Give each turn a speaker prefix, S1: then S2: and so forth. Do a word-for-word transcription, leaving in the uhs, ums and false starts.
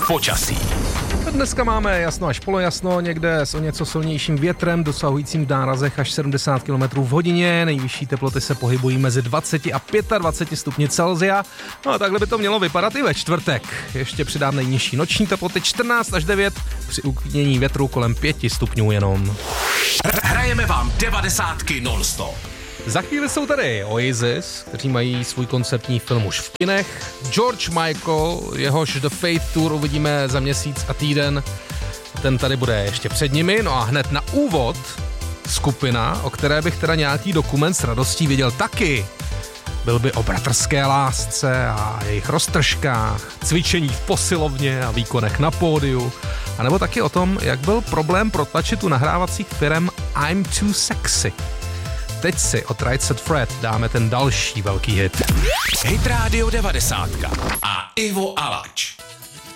S1: počasí.
S2: Dneska máme jasno až polojasno, někde s o něco silnějším větrem, dosahujícím v nárazech až sedmdesát kilometrů v hodině. Nejvyšší teploty se pohybují mezi dvacet a dvacet pět stupni Celsia. No a takhle by to mělo vypadat i ve čtvrtek. Ještě přidám nejnižší noční teploty čtrnáct až devět, při uklidnění větru kolem pět stupňů jenom.
S1: Hrajeme vám devadesátky non-stop.
S2: Za chvíli jsou tady Oasis, kteří mají svůj koncertní film už v kinech. George Michael, jehož The Faith Tour uvidíme za měsíc a týden. Ten tady bude ještě před nimi. No a hned na úvod skupina, o které bych teda nějaký dokument s radostí viděl taky. Byl by o bratrské lásce a jejich roztržkách, cvičení v posilovně a výkonech na pódiu. A nebo taky o tom, jak byl problém protlačit u nahrávacích firem I'm Too Sexy. Teď si od Right Said Fred dáme ten další velký hit.
S1: Hit Radio devadesát a Ivo Alač.